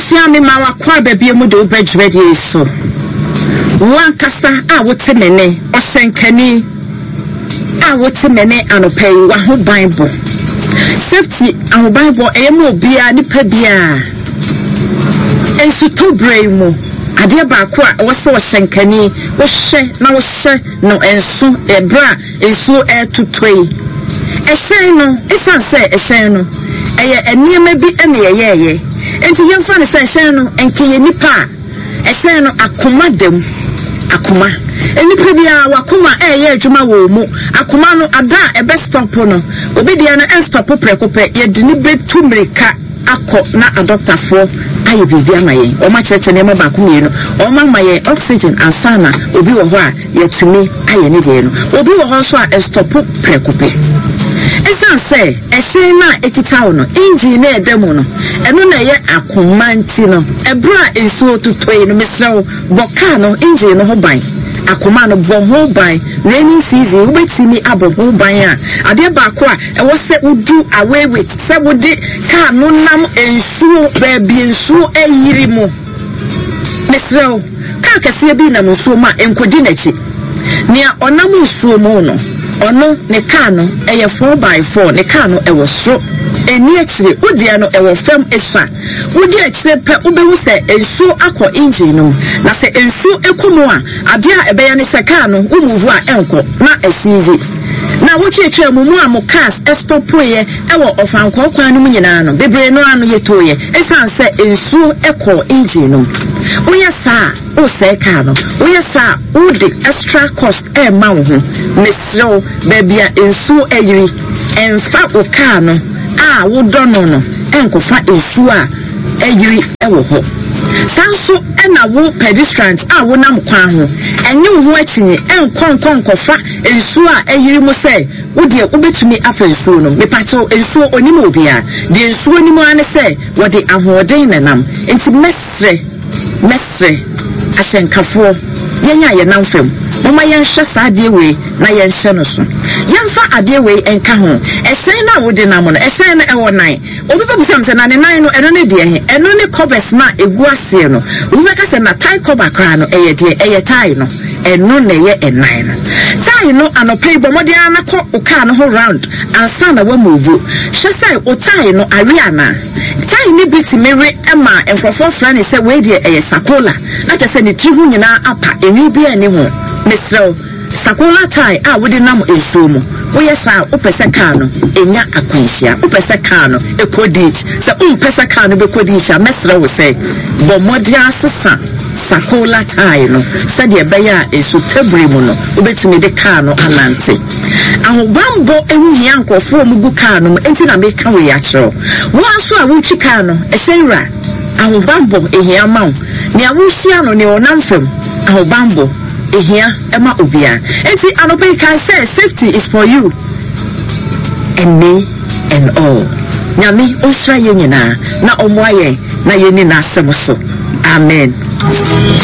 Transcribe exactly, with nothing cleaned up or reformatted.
Abusia me ma wakwa baby mu do bedready so. One kasa a wote mene oshenkani a wote mene anopay wa ho Bible. Safety and Bible emo bia nipa bia. Ensu to brain mu. Adia ba kwa wose oshenkani wo hye na wo hye no ensu ebra ensu e tutoi. Ehyen no esan se ehyen no eye eniema bi ene yeyeye. Enti yemfa ne se ehyen no enke ye nipa ehyen no akoma dem akoma enipa bia wakoma eye adwuma wo mu akoma no ada ebe stop no obi dia no en stop prekope ye dini betu mrika akọ na adoptafo aye bibi amaye o ma cheche ne ba ko mi no o ma maye oxygen asana obi wo ho a yetumi aye ne de no obi wo ho so a stop prekope esan say ehyen na ekita no engine na edemu no eno na ye akoma nti no ebra enso tutoi no mesrawo boka no engine no ho ban akoma no bo ho ban rainy season ubetimi abo ho ban a ade ba ko a e wo se udu away with se wodi ka no nam ensuo baby ensuo eyiri mu mesrawo ka kase bi na nsuo ma enkodi nachi nia onam nsuo mu no ono ne ka no eye four by four ne ka no e wo so eni akire udia no e wo fam esa udi akire pe ubewu se ensuo akọ engine no na se ensuo ekumu a ade a ebe ya ne se ka no umuvu a enko na esizi na wotwetwe mu mu a mo cars estopoye e wo ofanko kwan no mu nyina no bebre no anu yetoye esan se ensuo ekọ engine no uye sa o se ka no uye sa udi extra cost e ma wo ho mesro baby a ensuo eyiri enfa o ka no a wo dono no enkofa ensuo a eyiri ewo ho sanso ena wo pedestrians a wo nam kwan ho enye ho achinye enkonkonkofa ensuo a eyiri mu se wo de ubetumi afa ensuo no mepacho ensuo onimo obia de ensuo onimo ane se wo de ahoden nanam enti mesre mesre asenkafo yenya ye namfem mama yenhwe saade we na yenhye no so yemfa ade we enka ho esen na wo de nam no esen na ewo nan obi ba busam se na ne nan no eno ne de he eno ne covers na egu ase no obi ba ka se na tie cover kra no eye de eye tie no eno na ye enan no tie no anopay bo mode ana ko uka no ho round ansa na wa move hwe sai o tie no ariana tie ni biti mere ema enfofo fra ne se we de eye sakola na che se ne tri hu nyina apa ewi bi ani ho mesrew sakola tie a wodi nam ensuo mu wo yesa opese ka no enya akwanhia opese ka no ekodich se umpese ka no bekodich mesrew se bo modi asesa sakola tie no se de beya esu tabri mu no obetumi de ka no ananse ahobambo ewu hia nkofo mu gu ka no enti na me ka we ya kiro wo aso a wo twi ka no ehyenra ahobambo ehia mawo ne awusia no ne onamfem ahobambo ehia ema obia enti anope can say safety is for you and me and all nyame osra ye nyina na omoaye na ye ni na asem so amen.